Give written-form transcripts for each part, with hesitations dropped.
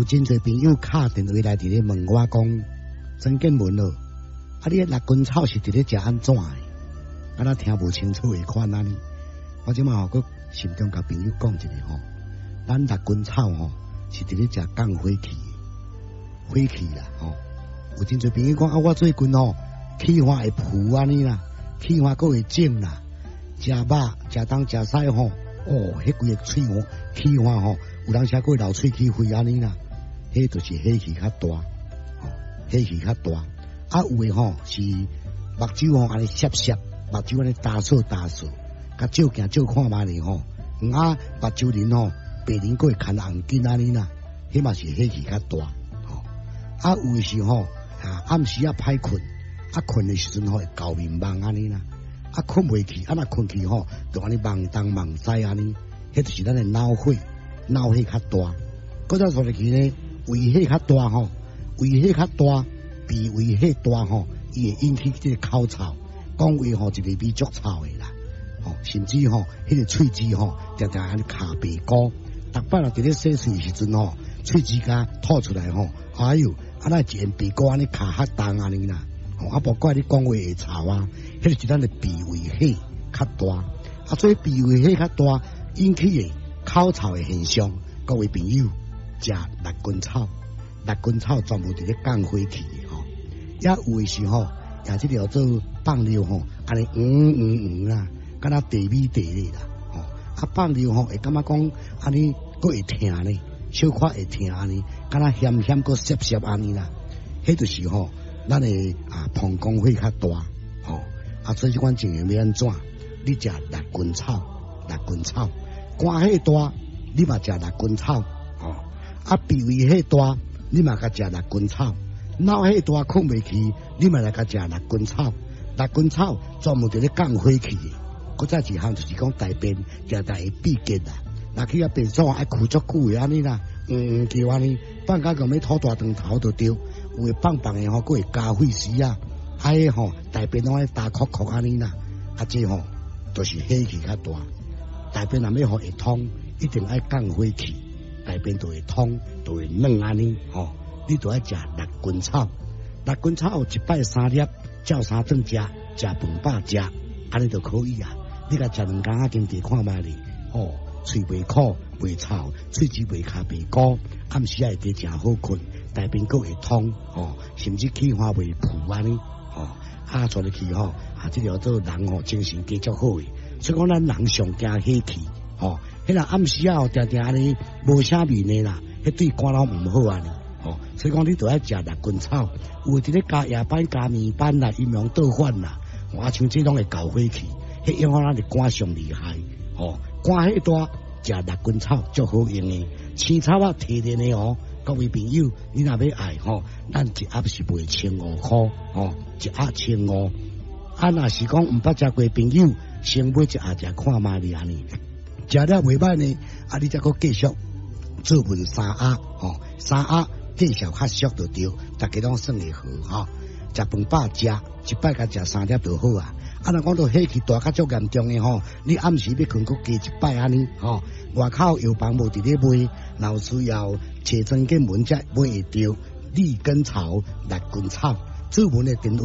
有真侪朋友敲电话来伫咧问我讲，曾建文咯，你六根草是伫咧食安怎的？咱听无清楚的款安尼。我即马佮心中甲朋友讲一下咱六根草是伫咧食降火气，火气啦有真侪朋友讲我最近气化会浮安尼啦，气化佫会肿啦，食肉食东食西迄规个喙气化有人写过流喙齿灰安尼啦，迄就是火气较大，火气较大。有诶是目睭安尼涩涩，目睭安尼打扫打扫，甲照镜照看觅咧目睭鳞白鳞佫会牵红筋安尼啦，迄嘛是火气较大。有诶是暗时歹困，困诶时阵会搞面梦安尼啦，困袂去，若困去就安尼梦东梦西安尼，迄就是咱诶脑火较大。搁再说落去呢，胃火较大胃火较大，脾胃火大伊会引起这个口臭，讲话一个味足臭诶啦，甚至迄个喙齿常常安尼卡白膏，逐摆若伫咧洗喙时阵喙齿甲吐出来哎哟，那一片鼻膏安尼卡较重安尼啦，不怪你讲话会臭迄就是咱的脾胃火较大，所以脾胃火较大引起的口臭的现象，各位朋友食六根草，六根草全部伫咧降火气也有的是也即条做放尿安尼啦，敢若地米地咧啦放尿会感觉讲安尼佫会疼咧，小可会疼安尼，敢若咸佫涩涩安尼啦，迄就是咱的膀胱火较大所以即款情形要安怎？你食六根草，肝火大，你嘛食六根草脾胃火大，你嘛甲食六根草，脑火大困袂去，你嘛来甲食六根草。六根草专门伫咧降火气的。搁再一项就是讲大便常常会闭结啦，若去便所爱哭足久的安尼啦，叫安尼，放假咁要吐大肠头就对，有诶放的佫会加血丝大便拢爱大壳壳安尼啦，这就是火气较大。大便若要互会通，一定爱降火气，大便就会通，就会软安尼你就爱食六根草。六根草一摆3粒，照3顿食，食饭饱食，安尼就可以啊。你甲食2工经地看觅咧，喙袂苦袂臭，喙齿袂卡白膏，暗时会加诚好困，大便佫会通甚至气化袂浮安尼做入去即条做人精神加足好诶。所以讲咱人上惊火气迄个暗时常常安尼无啥面诶啦，迄对肝脑毋好安尼所以讲你都爱食六根草，有伫咧加夜班加眠班啦，阴阳倒反啦，像这种会搞火气，迄影响咱的肝上厉害肝火大食六根草足好用诶，青草提炼诶各位朋友，你若要爱咱一盒是卖150块一盒150。若是讲毋捌食过朋友，先买一盒食看觅咧安尼，食了袂歹呢，你再搁继续做文3盒3盒继续较俗就对，大家拢算会好食饭饱食，一摆甲食3粒就好啊。若讲到火气大较足严重诶你暗时要困，搁加一摆安尼外口药房无伫咧卖，若有需要找曾建文才买会到利根草、六根草。做文的电话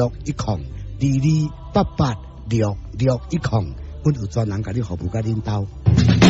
22886610，22886610，阮有专人甲你服务甲领导。